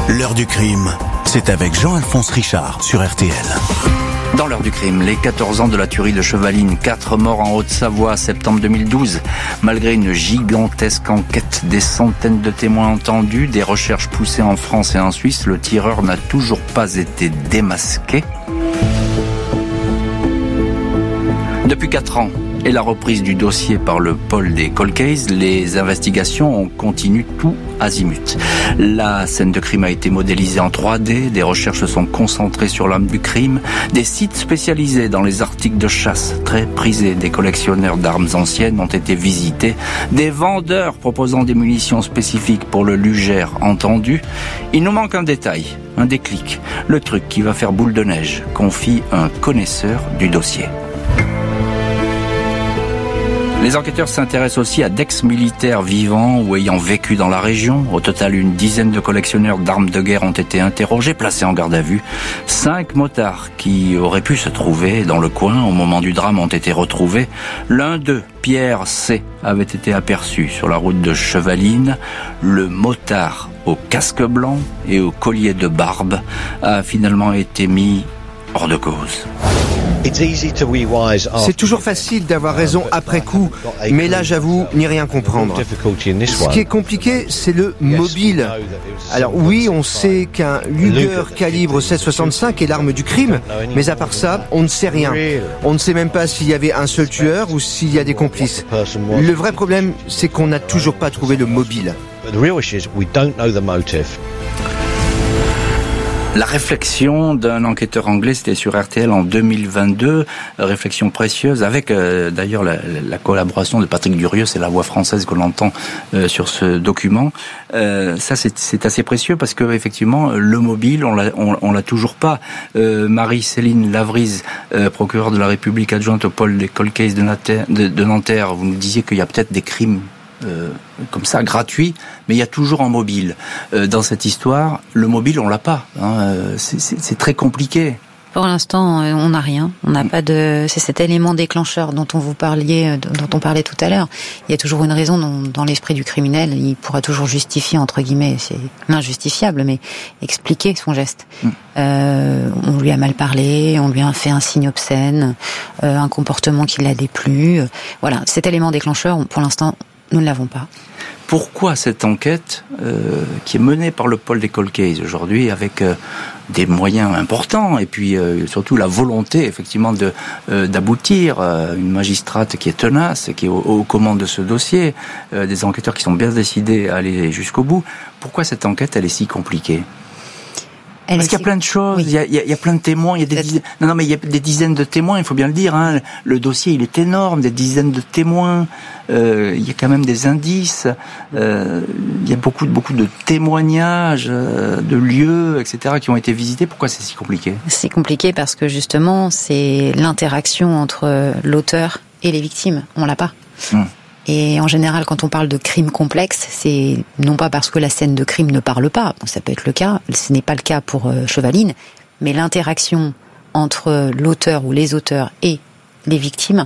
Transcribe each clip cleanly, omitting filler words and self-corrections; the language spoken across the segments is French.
L'heure du crime, c'est avec Jean-Alphonse Richard sur RTL. Dans l'heure du crime, les 14 ans de la tuerie de Chevaline, 4 morts en Haute-Savoie, septembre 2012. Malgré une gigantesque enquête, des centaines de témoins entendus, des recherches poussées en France et en Suisse, le tireur n'a toujours pas été démasqué. Depuis 4 ans et la reprise du dossier par le pôle des cold cases, les investigations ont continué tout azimut. La scène de crime a été modélisée en 3D, des recherches se sont concentrées sur l'âme du crime, des sites spécialisés dans les articles de chasse très prisés des collectionneurs d'armes anciennes ont été visités, des vendeurs proposant des munitions spécifiques pour le lugère entendus. Il nous manque un détail, un déclic, le truc qui va faire boule de neige, confie un connaisseur du dossier. Les enquêteurs s'intéressent aussi à d'ex-militaires vivants ou ayant vécu dans la région. Au total, une dizaine de collectionneurs d'armes de guerre ont été interrogés, placés en garde à vue. 5 motards qui auraient pu se trouver dans le coin au moment du drame ont été retrouvés. L'un d'eux, Pierre C., avait été aperçu sur la route de Chevaline. Le motard au casque blanc et au collier de barbe a finalement été mis hors de cause. C'est toujours facile d'avoir raison après coup, mais là j'avoue n'y rien comprendre. Ce qui est compliqué, c'est le mobile. Alors oui, on sait qu'un Luger calibre 16,65 est l'arme du crime, mais à part ça, on ne sait rien. On ne sait même pas s'il y avait un seul tueur ou s'il y a des complices. Le vrai problème, c'est qu'on n'a toujours pas trouvé le mobile. La réflexion d'un enquêteur anglais, c'était sur RTL en 2022, réflexion précieuse, avec d'ailleurs la collaboration de Patrick Durieux, c'est la voix française qu'on entend sur ce document. Ça c'est assez précieux parce que effectivement le mobile on l'a toujours pas. Marie-Céline Lavrise, procureure de la République adjointe au pôle des cold cases de Nanterre, vous nous disiez qu'il y a peut-être des crimes comme ça, gratuit, mais il y a toujours un mobile. Dans cette histoire, le mobile, on l'a pas. C'est très compliqué. Pour l'instant, on n'a rien. On n'a pas de. C'est cet élément déclencheur dont on parlait tout à l'heure. Il y a toujours une raison dans l'esprit du criminel. Il pourra toujours justifier, entre guillemets, c'est l'injustifiable, mais expliquer son geste. On lui a mal parlé, on lui a fait un signe obscène, un comportement qui l'a déplu. Voilà, cet élément déclencheur, pour l'instant, nous ne l'avons pas. Pourquoi cette enquête qui est menée par le pôle des cold cases aujourd'hui avec des moyens importants et puis surtout la volonté effectivement d'aboutir, une magistrate qui est tenace, qui est aux commandes de ce dossier, des enquêteurs qui sont bien décidés à aller jusqu'au bout. Pourquoi cette enquête elle est si compliquée ? Parce qu'il y a plein de choses, oui. il y a plein de témoins, il y a il y a des dizaines de témoins, il faut bien le dire, hein. Le dossier il est énorme, des dizaines de témoins, il y a quand même des indices, il y a beaucoup de témoignages, de lieux, etc. qui ont été visités. Pourquoi c'est si compliqué ? C'est compliqué parce que justement c'est l'interaction entre l'auteur et les victimes, on l'a pas. Et en général, quand on parle de crime complexe, c'est non pas parce que la scène de crime ne parle pas, bon, ça peut être le cas, ce n'est pas le cas pour Chevaline, mais l'interaction entre l'auteur ou les auteurs et les victimes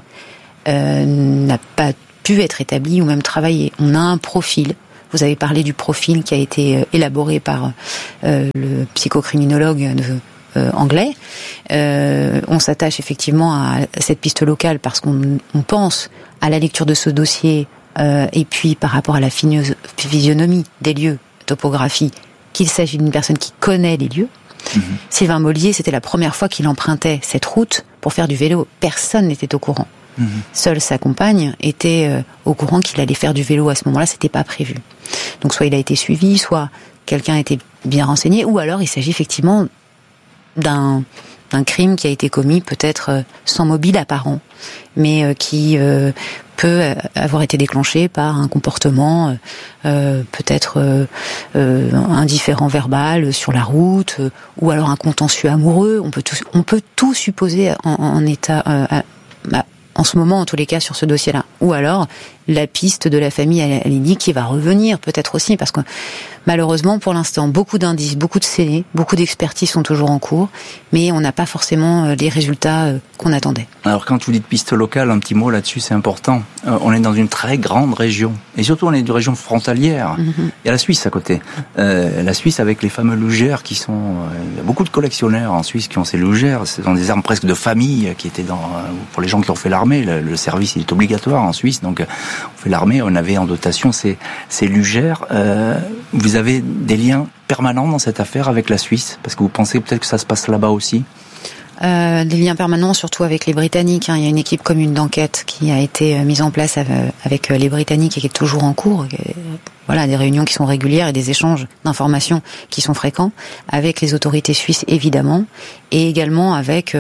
n'a pas pu être établie ou même travaillée. On a un profil. Vous avez parlé du profil qui a été élaboré par le psychocriminologue anglais. On s'attache effectivement à cette piste locale parce qu'on pense à la lecture de ce dossier et puis par rapport à la physionomie des lieux, topographie, qu'il s'agit d'une personne qui connaît les lieux. Sylvain Mollier, c'était la première fois qu'il empruntait cette route pour faire du vélo. Personne n'était au courant. Seule sa compagne était au courant qu'il allait faire du vélo à ce moment-là, c'était pas prévu. Donc soit il a été suivi, soit quelqu'un était bien renseigné, ou alors il s'agit effectivement d'un crime qui a été commis peut-être sans mobile apparent, mais qui peut avoir été déclenché par un comportement peut-être indifférent verbal sur la route, ou alors un contentieux amoureux. On peut tout supposer en état en ce moment, en tous les cas, sur ce dossier-là. Ou alors, la piste de la famille Halili qui va revenir, peut-être aussi, parce que malheureusement, pour l'instant, beaucoup d'indices, beaucoup de scellés, beaucoup d'expertises sont toujours en cours, mais on n'a pas forcément les résultats qu'on attendait. Alors, quand vous dites piste locale, un petit mot là-dessus, c'est important. On est dans une très grande région. Et surtout, on est une région frontalière. Il y a la Suisse à côté. La Suisse avec les fameux lugères qui sont... il y a beaucoup de collectionneurs en Suisse qui ont ces lugères. Ce sont des armes presque de famille qui étaient pour les gens qui ont fait l'armée. Le service, il est obligatoire en Suisse. Donc, on fait l'armée, on avait en dotation ces lugères. Vous avez des liens permanents dans cette affaire avec la Suisse? Parce que vous pensez peut-être que ça se passe là-bas aussi? Des liens permanents, surtout avec les Britanniques. Il y a une équipe commune d'enquête qui a été mise en place avec les Britanniques et qui est toujours en cours. Voilà, des réunions qui sont régulières et des échanges d'informations qui sont fréquents avec les autorités suisses, évidemment, et également avec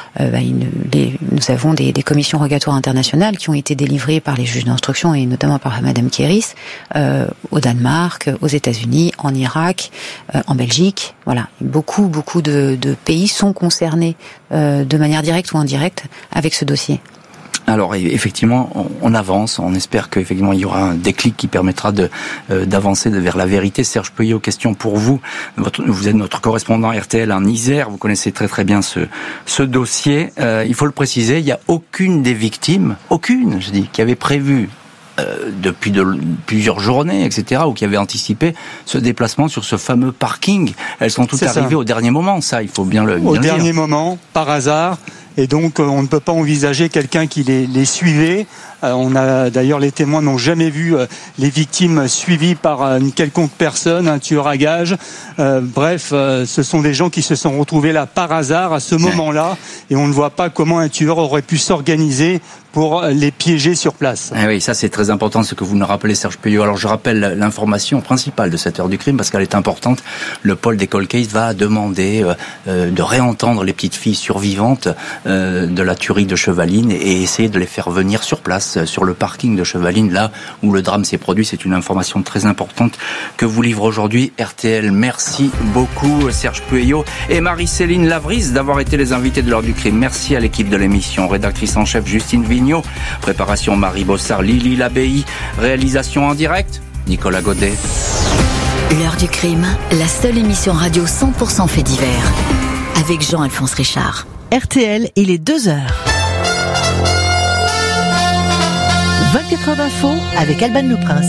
nous avons des commissions rogatoires internationales qui ont été délivrées par les juges d'instruction et notamment par Madame Kieris au Danemark, aux États-Unis, en Irak, en Belgique. Voilà, beaucoup de pays sont concernés de manière directe ou indirecte avec ce dossier. Alors effectivement, on avance, on espère qu'effectivement il y aura un déclic qui permettra d'avancer vers la vérité. Serge Peuillot, question pour vous. Vous êtes notre correspondant RTL en Isère, vous connaissez très très bien ce dossier. Il faut le préciser, il n'y a aucune des victimes, qui avait prévu depuis plusieurs journées, etc., ou qui avait anticipé ce déplacement sur ce fameux parking. Elles sont toutes arrivées au dernier moment, ça, il faut bien le dire. Au dernier moment, par hasard. Et donc, on ne peut pas envisager quelqu'un qui les suivait. On a d'ailleurs, les témoins n'ont jamais vu les victimes suivies par une quelconque personne, un tueur à gages. Bref, ce sont des gens qui se sont retrouvés là par hasard à ce moment-là, et on ne voit pas comment un tueur aurait pu s'organiser pour les piéger sur place. Ah oui, ça c'est très important ce que vous nous rappelez, Serge Peuillot. Alors je rappelle l'information principale de cette heure du crime parce qu'elle est importante. Le pôle des cold cases va demander de réentendre les petites filles survivantes de la tuerie de Chevaline et essayer de les faire venir sur place, sur le parking de Chevaline, là où le drame s'est produit. C'est une information très importante que vous livre aujourd'hui RTL. Merci beaucoup Serge Peuillot et Marie-Céline Lavrise d'avoir été les invités de l'heure du crime. Merci à l'équipe de l'émission, rédactrice en chef Justine Vignot, préparation Marie Bossard, Lily Labbaye, réalisation en direct Nicolas Godet. L'heure du crime, la seule émission radio 100% fait divers avec Jean-Alphonse Richard. RTL, il est 2h. 24 heures d'info avec Alban Le Prince.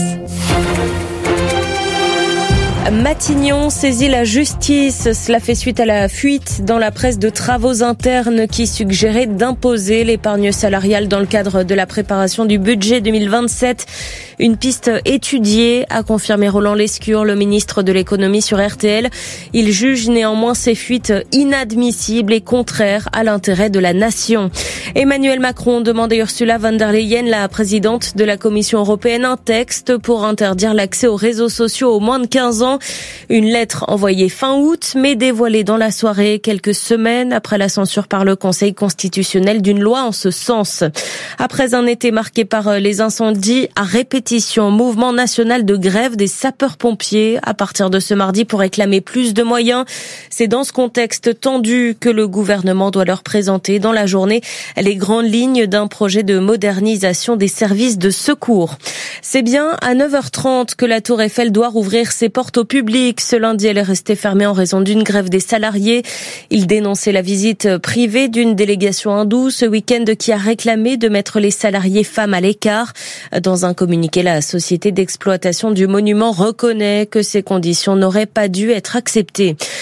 Matignon saisit la justice. Cela fait suite à la fuite dans la presse de travaux internes qui suggérait d'imposer l'épargne salariale dans le cadre de la préparation du budget 2027. Une piste étudiée, a confirmé Roland Lescure, le ministre de l'économie sur RTL. Il juge néanmoins ces fuites inadmissibles et contraires à l'intérêt de la nation. Emmanuel Macron demande à Ursula von der Leyen, la présidente de la Commission européenne, un texte pour interdire l'accès aux réseaux sociaux aux moins de 15 ans. Une lettre envoyée fin août, mais dévoilée dans la soirée, quelques semaines après la censure par le Conseil constitutionnel d'une loi en ce sens. Après un été marqué par les incendies à répétition, mouvement national de grève des sapeurs-pompiers à partir de ce mardi pour réclamer plus de moyens. C'est dans ce contexte tendu que le gouvernement doit leur présenter dans la journée les grandes lignes d'un projet de modernisation des services de secours. C'est bien à 9h30 que la Tour Eiffel doit rouvrir ses portes au public. Ce lundi, elle est restée fermée en raison d'une grève des salariés. Ils dénonçaient la visite privée d'une délégation hindoue ce week-end qui a réclamé de mettre les salariés femmes à l'écart. Dans un communiqué, la société d'exploitation du monument reconnaît que ces conditions n'auraient pas dû être acceptées.